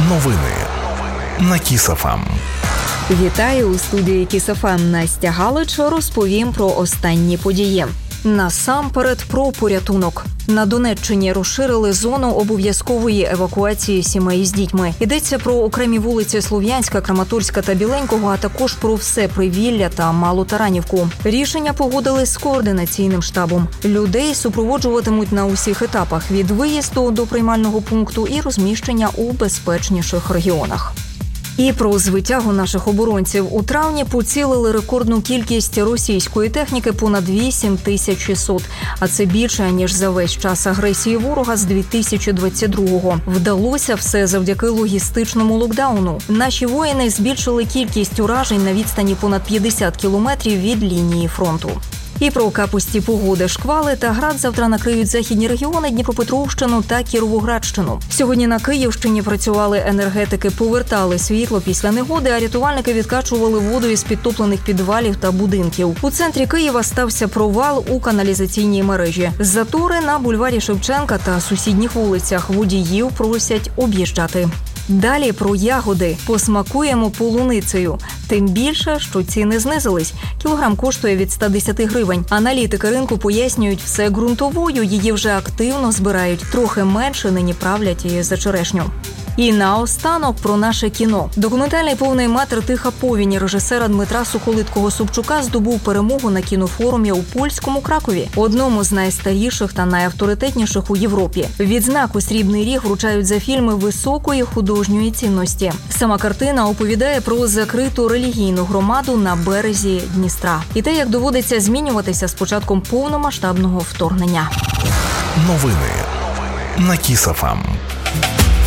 Новини на Kiss FM. Вітаю у студії Kiss FM. Настя Галич. Розповім про останні події. Насамперед про порятунок. На Донеччині розширили зону обов'язкової евакуації сімей з дітьми. Йдеться про окремі вулиці Слов'янська, Краматорська та Біленького, а також про все Привілля та Малу Таранівку. Рішення погодили з координаційним штабом. Людей супроводжуватимуть на усіх етапах – від виїзду до приймального пункту і розміщення у безпечніших регіонах. І про звитягу наших оборонців. У травні поцілили рекордну кількість російської техніки – понад 8600. А це більше, ніж за весь час агресії ворога з 2022-го. Вдалося все завдяки логістичному локдауну. Наші воїни збільшили кількість уражень на відстані понад 50 кілометрів від лінії фронту. І про капусті погоди. Шквали та град завтра накриють західні регіони, Дніпропетровщину та Кіровоградщину. Сьогодні на Київщині працювали енергетики, повертали світло після негоди, а рятувальники відкачували воду із підтоплених підвалів та будинків. У центрі Києва стався провал у каналізаційній мережі. Затори на бульварі Шевченка та сусідніх вулицях. Водіїв просять об'їжджати. Далі про ягоди. Посмакуємо полуницею. Тим більше, що ціни знизились. Кілограм коштує від 110 гривень. Аналітики ринку пояснюють, все ґрунтовою, її вже активно збирають. Трохи менше нині правлять і за черешню. І наостанок про наше кіно. Документальний повний метр «Тиха повінь» режисера Дмитра Соколиткого-Собчука здобув перемогу на кінофорумі у польському Кракові, одному з найстаріших та найавторитетніших у Європі. Відзнаку «Срібний ріг» вручають за фільми високої художньої цінності. Сама картина оповідає про закриту релігійну громаду на березі Дністра. І те, як доводиться змінюватися з початком повномасштабного вторгнення. Новини на Kiss FM.